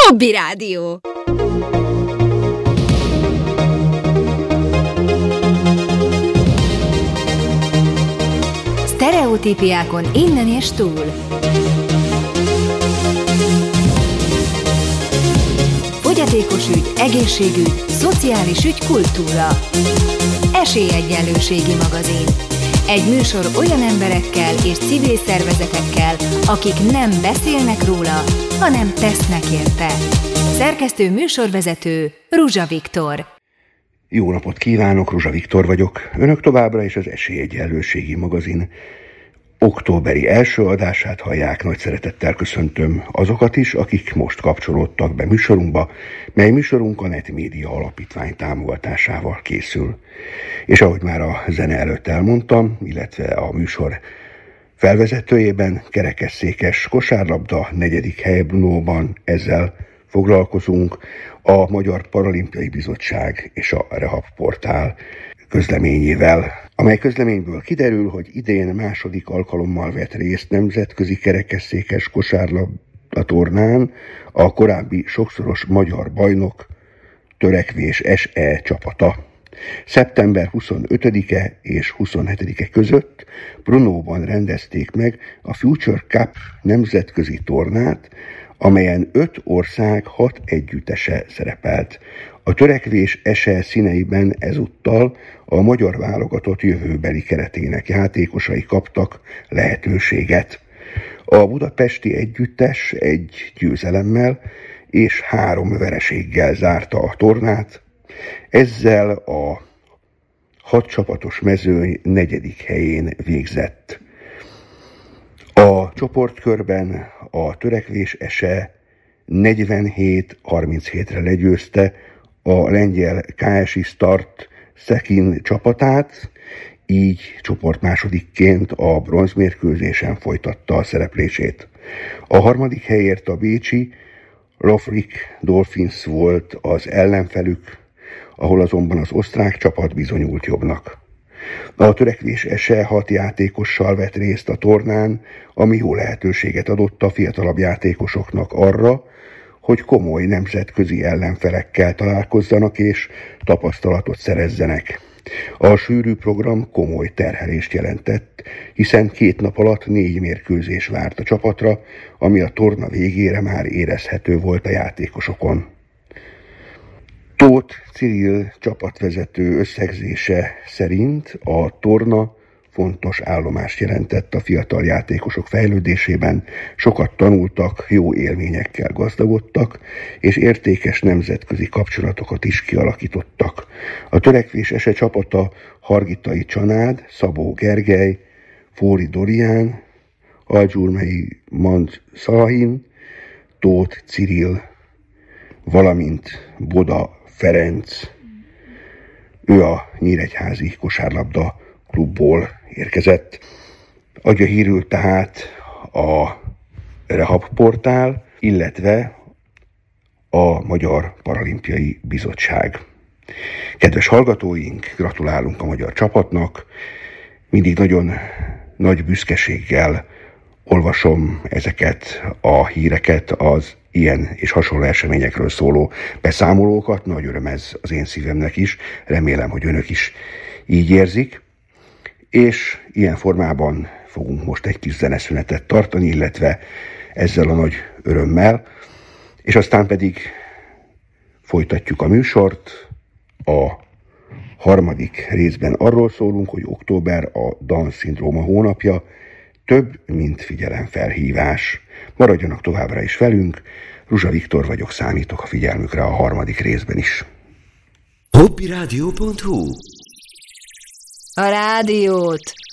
Hobby Rádió. Sztereotípiákon innen és túl. Fogyatékos ügy, egészségügy, szociális ügy, kultúra. Esélyegyenlőségi magazin. Egy műsor olyan emberekkel és civil szervezetekkel, akik nem beszélnek róla, hanem tesznek érte. Szerkesztő műsorvezető Ruzsa Viktor. Jó napot kívánok, Ruzsa Viktor vagyok. Önök továbbra is az Esélyegyenlőségi magazin októberi első adását hallják. Nagy szeretettel köszöntöm azokat is, akik most kapcsolódtak be műsorunkba, mely műsorunk a Netmédia Alapítvány támogatásával készül. És ahogy már a zene előtt elmondtam, illetve a műsor felvezetőjében, kerekesszékes kosárlabda 4. hely Brnóban ezzel foglalkozunk. A Magyar Paralimpiai Bizottság és a Rehab Portál közleményével, amely közleményből kiderül, hogy idén második alkalommal vett részt nemzetközi kerekesszékes kosárlabda tornán a korábbi sokszoros magyar bajnok Törekvés SE csapata. Szeptember 25-e és 27-e között Brnóban rendezték meg a Future Cup nemzetközi tornát, amelyen 5 ország 6 együttese szerepelt. A Törekvés SE színeiben ezúttal a magyar válogatott jövőbeli keretének játékosai kaptak lehetőséget. A budapesti együttes 1 győzelemmel és 3 vereséggel zárta a tornát, ezzel a 6 csapatos mezőny 4. helyén végzett. A csoportkörben a Törekvés SE 47-37-re legyőzte a lengyel KSI Start Szekin csapatát, így csoportmásodikként a bronzmérkőzésen folytatta a szereplését. A 3. helyért a bécsi Lofrik Dolphins volt az ellenfelük, ahol azonban az osztrák csapat bizonyult jobbnak. A Törekvés SE 6 játékossal vett részt a tornán, ami jó lehetőséget adott a fiatalabb játékosoknak arra, hogy komoly nemzetközi ellenfelekkel találkozzanak és tapasztalatot szerezzenek. A sűrű program komoly terhelést jelentett, hiszen 2 nap alatt 4 mérkőzés várt a csapatra, ami a torna végére már érezhető volt a játékosokon. Tóth Ciril csapatvezető összegzése szerint a torna fontos állomást jelentett a fiatal játékosok fejlődésében, sokat tanultak, jó élményekkel gazdagodtak, és értékes nemzetközi kapcsolatokat is kialakítottak. A Törekvés SE csapata Hargitai Csanád, Szabó Gergely, Fóri Dorián, Algyurmei Mand Szalahin, Tóth Ciril, valamint Boda Ferenc. Ő a Nyíregyházi kosárlabda klubból érkezett. Adja hírül tehát a Rehab Portál, illetve a Magyar Paralimpiai Bizottság. Kedves hallgatóink, gratulálunk a magyar csapatnak. Mindig nagyon nagy büszkeséggel olvasom ezeket a híreket, az ilyen és hasonló eseményekről szóló beszámolókat. Nagy öröm ez az én szívemnek is. Remélem, hogy önök is így érzik. És ilyen formában fogunk most egy kis zeneszünetet tartani, illetve ezzel a nagy örömmel, és aztán pedig folytatjuk a műsort. A 3. részben arról szólunk, hogy október a Down-szindróma hónapja, több, mint figyelemfelhívás. Maradjanak továbbra is velünk, Ruzsa Viktor vagyok, számítok a figyelmükre a 3. részben is. Hobbyradio.hu A rádiót